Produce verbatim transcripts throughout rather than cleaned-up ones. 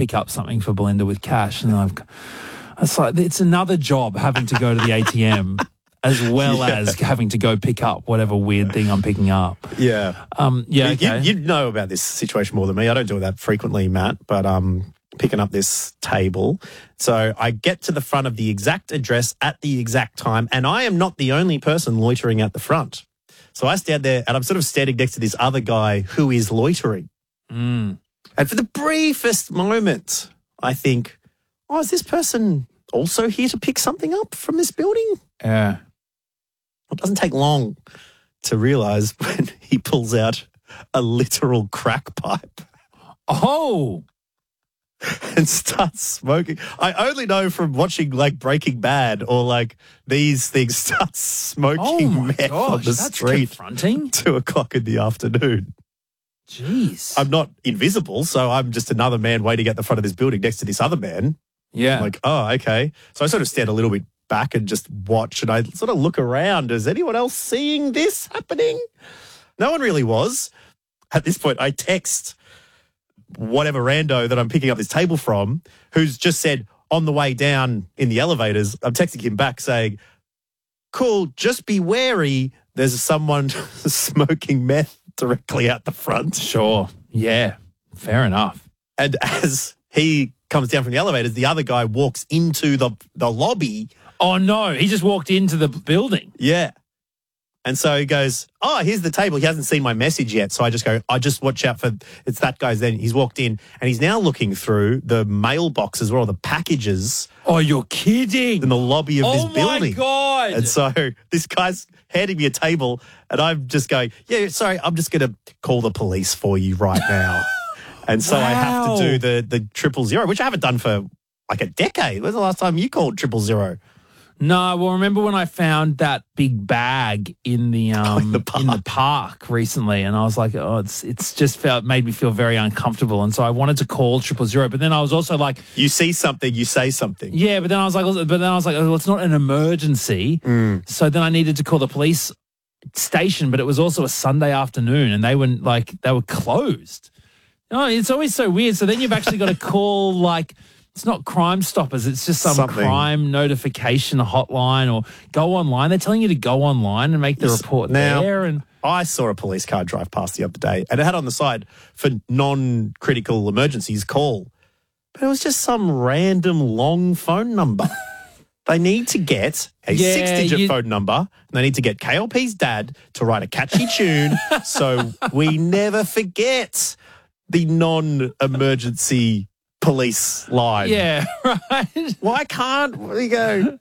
pick up something for Belinda with cash, and I've, it's like it's another job having to go to the A T M as well yeah. as having to go pick up whatever weird thing I'm picking up. Yeah, um, yeah. You, okay. you, you know about this situation more than me. I don't do that frequently, Matt, but um, picking up this table. So I get to the front of the exact address at the exact time, and I am not the only person loitering at the front. So I stand there, and I'm sort of standing next to this other guy who is loitering. Mm. And for the briefest moment, I think, oh, is this person also here to pick something up from this building? Yeah. It doesn't take long to realise when he pulls out a literal crack pipe. Oh! And starts smoking. I only know from watching like Breaking Bad or like these things start smoking oh my meth gosh, on the that's street. Confronting. Two o'clock in the afternoon. Jeez. I'm not invisible, so I'm just another man waiting at the front of this building next to this other man. Yeah. I'm like, oh, okay. So I sort of stand a little bit back and just watch, and I sort of look around. Is anyone else seeing this happening? No one really was. At this point, I text whatever rando that I'm picking up this table from, who's just said on the way down in the elevators, I'm texting him back saying, cool, just be wary. There's someone smoking meth directly out the front. Sure. Yeah. Fair enough. And as he comes down from the elevators, the other guy walks into the, the lobby. Oh, no. He just walked into the building. Yeah. And so he goes, oh, here's the table. He hasn't seen my message yet. So I just go, I just watch out for, it's that guy's then. He's walked in and he's now looking through the mailboxes where all the packages. Oh, you're kidding. In the lobby of oh this building. Oh, my God. And so this guy's handing me a table and I'm just going, yeah, sorry, I'm just going to call the police for you right now. And so wow. I have to do the, the triple zero, which I haven't done for like a decade. When's the last time you called triple zero? No, well, remember when I found that big bag in the um oh, in, the park. in the park recently, and I was like, oh, it's it's just felt made me feel very uncomfortable, and so I wanted to call triple zero, but then I was also like, you see something, you say something. Yeah, but then I was like, but then I was like, oh, it's not an emergency, mm. so then I needed to call the police station, but it was also a Sunday afternoon, and they were like they were closed. Oh, it's always so weird. So then you've actually got to call like. It's not Crime Stoppers. It's just some Something. crime notification hotline or go online. They're telling you to go online and make the yes. report now, there. And I saw a police car drive past the other day and it had on the side for non-critical emergencies call. But it was just some random long phone number. They need to get a yeah, six-digit you... phone number and they need to get K L P's dad to write a catchy tune so we never forget the non-emergency police line. Yeah, right. Why can't we go,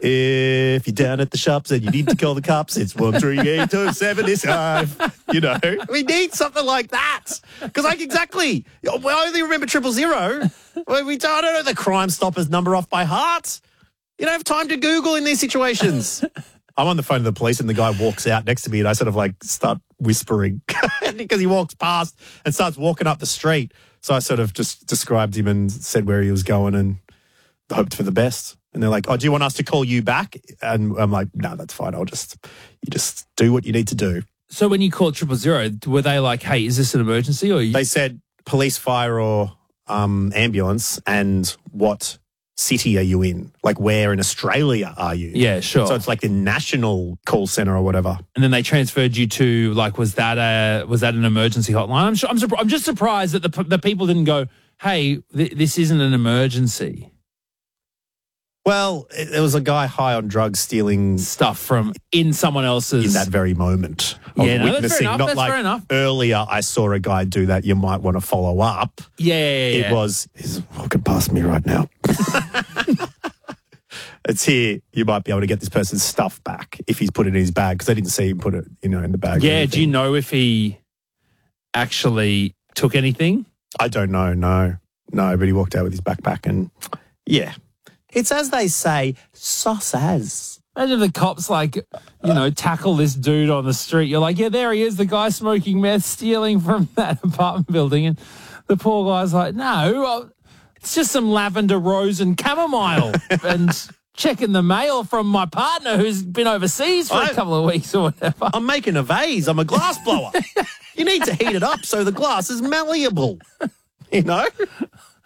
if you're down at the shops and you need to call the cops, it's one three eight two seven five. You know, we need something like that. Because like exactly, we only remember triple zero. We don't, I don't know the Crime Stoppers number off by heart. You don't have time to Google in these situations. I'm on the phone to the police and the guy walks out next to me and I sort of like start whispering because he walks past and starts walking up the street. So I sort of just described him and said where he was going and hoped for the best. And they're like, oh, do you want us to call you back? And I'm like, no, that's fine. I'll just, you just do what you need to do. So when you called triple zero, were they like, hey, is this an emergency? Or you- They said police, fire or um, ambulance and what city are you in? Like where in Australia are you? Yeah, sure. So it's like the national call center or whatever. And then they transferred you to like, was that a was that an emergency hotline? I'm sure, I'm, surpri- I'm just surprised that the the people didn't go, hey, th- this isn't an emergency. Well, it, there was a guy high on drugs stealing stuff from in someone else's in that very moment. Of yeah, no, witnessing. that's fair enough. Not That's like fair enough. Earlier, I saw a guy do that. You might want to follow up. Yeah, yeah, yeah. It yeah. was, he's walking past me right now. It's here. You might be able to get this person's stuff back if he's put it in his bag because I didn't see him put it, you know, in the bag. Yeah. Do you know if he actually took anything? I don't know. No, no. But he walked out with his backpack and yeah, it's as they say, sauce as. Imagine if the cops, like, you know, tackle this dude on the street. You're like, yeah, there he is, the guy smoking meth, stealing from that apartment building. And the poor guy's like, no, it's just some lavender rose and chamomile and checking the mail from my partner who's been overseas for I, a couple of weeks or whatever. I'm making a vase. I'm a glass blower. You need to heat it up so the glass is malleable, you know?